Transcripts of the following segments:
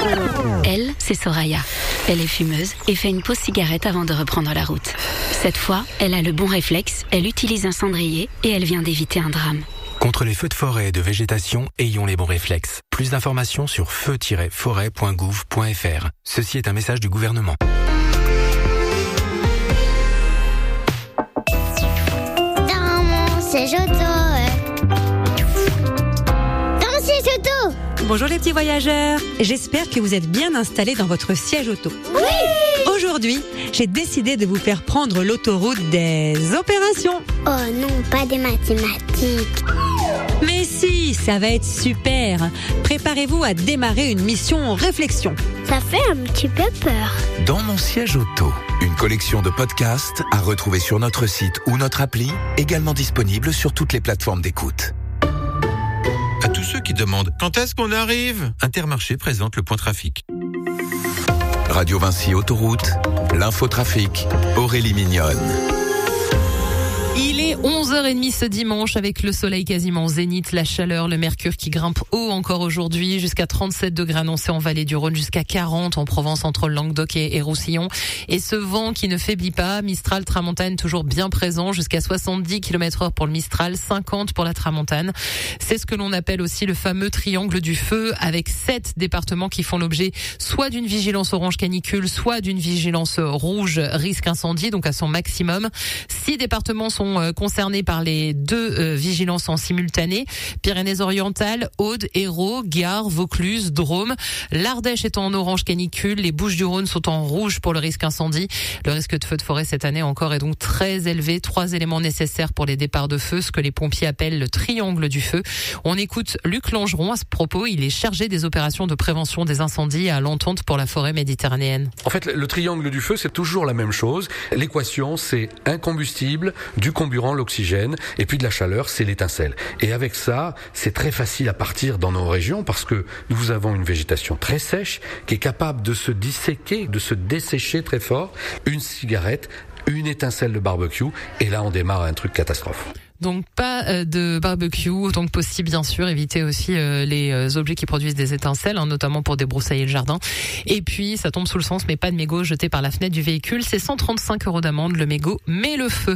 Elle, c'est Soraya. Elle est fumeuse et fait une pause cigarette avant de reprendre la route. Cette fois, elle a le bon réflexe, elle utilise un cendrier et elle vient d'éviter un drame. Contre les feux de forêt et de végétation, ayons les bons réflexes. Plus d'informations sur feu-forêt.gouv.fr. Ceci est un message du gouvernement. Dans mon siège auto. Bonjour les petits voyageurs, j'espère que vous êtes bien installés dans votre siège auto. Oui! Aujourd'hui, j'ai décidé de vous faire prendre l'autoroute des opérations. Oh non, pas des mathématiques. Mais si, ça va être super. Préparez-vous à démarrer une mission réflexion. Ça fait un petit peu peur. Dans mon siège auto, une collection de podcasts à retrouver sur notre site ou notre appli, également disponible sur toutes les plateformes d'écoute. À tous ceux qui demandent quand est-ce qu'on arrive, Intermarché présente le point trafic. Radio Vinci Autoroute, l'infotrafic, Aurélie Mignonne. Il est 11h30 ce dimanche avec le soleil quasiment zénith, la chaleur, le mercure qui grimpe haut encore aujourd'hui, jusqu'à 37 degrés annoncés en vallée du Rhône, jusqu'à 40 en Provence entre Languedoc et Roussillon. Et ce vent qui ne faiblit pas, Mistral, Tramontane toujours bien présent, jusqu'à 70 km/h pour le Mistral, 50 pour la Tramontane. C'est ce que l'on appelle aussi le fameux triangle du feu, avec 7 départements qui font l'objet soit d'une vigilance orange canicule, soit d'une vigilance rouge risque incendie, donc à son maximum. 6 départements sont concernés par les 2 vigilances en simultané. Pyrénées-Orientales, Aude, Hérault, Gard, Vaucluse, Drôme. L'Ardèche est en orange canicule. Les Bouches-du-Rhône sont en rouge pour le risque incendie. Le risque de feu de forêt cette année encore est donc très élevé. 3 éléments nécessaires pour les départs de feu, ce que les pompiers appellent le triangle du feu. On écoute Luc Langeron à ce propos. Il est chargé des opérations de prévention des incendies à l'Entente pour la forêt méditerranéenne. En fait, le triangle du feu, c'est toujours la même chose. L'équation, c'est un combustible, du comburant, l'oxygène, et puis de la chaleur, c'est l'étincelle. Et avec ça, c'est très facile à partir dans nos régions parce que nous avons une végétation très sèche qui est capable de se disséquer, de se dessécher très fort. Une cigarette, une étincelle de barbecue, et là on démarre un truc catastrophe. Donc pas de barbecue autant que possible, bien sûr. Évitez aussi les objets qui produisent des étincelles, notamment pour débroussailler le jardin. Et puis, ça tombe sous le sens, mais pas de mégots jetés par la fenêtre du véhicule. C'est 135 € d'amende, le mégot, mais le feu.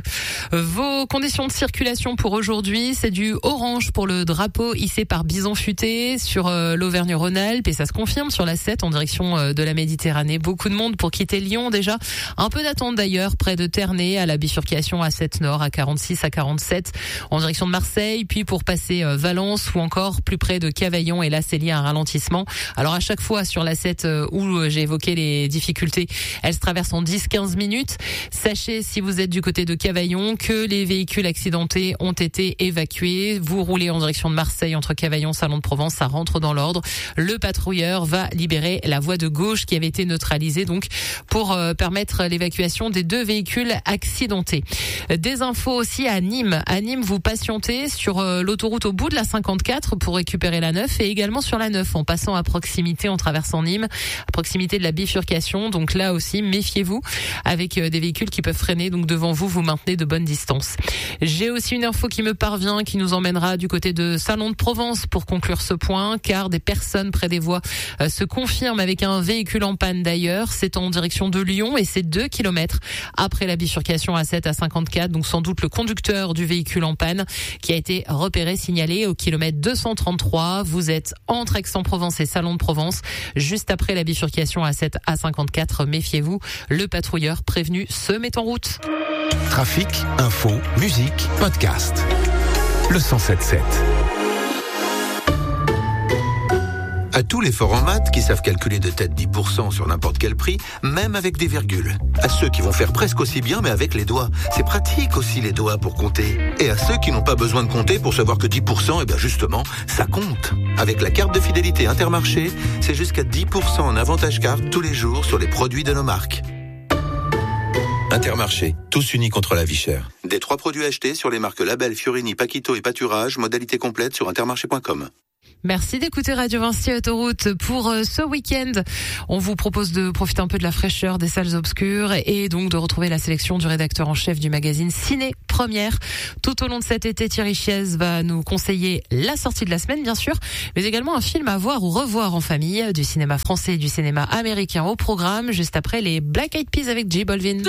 Vos conditions de circulation pour aujourd'hui, c'est du orange pour le drapeau hissé par Bison Futé sur l'Auvergne-Rhône-Alpes. Et ça se confirme sur la 7 en direction de la Méditerranée. Beaucoup de monde pour quitter Lyon déjà. Un peu d'attente d'ailleurs près de Ternay, à la bifurcation A7 Nord, à 46, à 47. En direction de Marseille, puis pour passer Valence ou encore plus près de Cavaillon, et là c'est lié à un ralentissement. Alors à chaque fois sur la 7 où j'ai évoqué les difficultés, elle se traverse en 10-15 minutes. Sachez, si vous êtes du côté de Cavaillon, que les véhicules accidentés ont été évacués. Vous roulez en direction de Marseille entre Cavaillon, Salon de Provence, ça rentre dans l'ordre. Le patrouilleur va libérer la voie de gauche qui avait été neutralisée donc pour permettre l'évacuation des 2 véhicules accidentés. Des infos aussi à Nîmes. À Nîmes, vous patientez sur l'autoroute au bout de la 54 pour récupérer la 9 et également sur la 9 en passant à proximité, en traversant Nîmes, à proximité de la bifurcation. Donc là aussi, méfiez-vous avec des véhicules qui peuvent freiner. Donc devant vous, vous maintenez de bonnes distances. J'ai aussi une info qui me parvient qui nous emmènera du côté de Salon de Provence pour conclure ce point, car des personnes près des voies se confirment avec un véhicule en panne d'ailleurs. C'est en direction de Lyon et c'est 2 km après la bifurcation A7 à 54. Donc sans doute le conducteur du véhicule en panne qui a été repéré, signalé au kilomètre 233. Vous êtes entre Aix-en-Provence et Salon de Provence, juste après la bifurcation A7 à 54. Méfiez-vous, le patrouilleur prévenu se met en route. Trafic, info, musique, podcast. Le 107.7. À tous les forts en maths qui savent calculer de tête 10% sur n'importe quel prix, même avec des virgules. À ceux qui vont faire presque aussi bien mais avec les doigts. C'est pratique aussi les doigts pour compter. Et à ceux qui n'ont pas besoin de compter pour savoir que 10%, eh bien justement, ça compte. Avec la carte de fidélité Intermarché, c'est jusqu'à 10% en avantage carte tous les jours sur les produits de nos marques. Intermarché, tous unis contre la vie chère. Des 3 produits achetés sur les marques Label, Fiorini, Paquito et Pâturage, modalité complète sur intermarché.com. Merci d'écouter Radio Vinci Autoroute pour ce week-end. On vous propose de profiter un peu de la fraîcheur des salles obscures et donc de retrouver la sélection du rédacteur en chef du magazine Ciné Première. Tout au long de cet été, Thierry Chiez va nous conseiller la sortie de la semaine, bien sûr, mais également un film à voir ou revoir en famille, du cinéma français et du cinéma américain au programme, juste après les Black Eyed Peas avec J Balvin.